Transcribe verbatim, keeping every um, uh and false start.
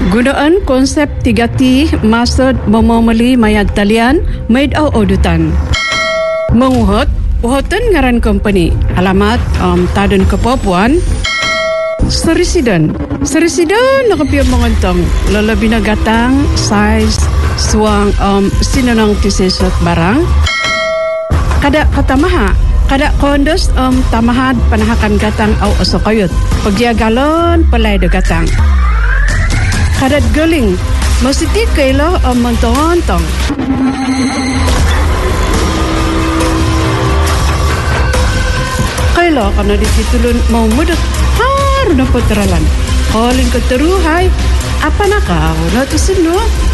Gunaan konsep tiga T maksud memomeli mayag talian made au audutan. Menguhut, uhutan ngaran company. Alamat um, Tadun Kepapuan. Serisiden. Serisiden nakapiyang mengontong. Lalabi na gatang, size, suang um, sinanang tisesot barang. Kada katamaha. Kada kondos um, tamahad panahakan gatang au osokayot. Pagyagalon palay do gatang. Kadat galing, masiti kailo ang mentong-ontong. Kailo kana dititulun mau mudut haru na puteralan. Calling ko teruhay, apa na ka? Wala to sino?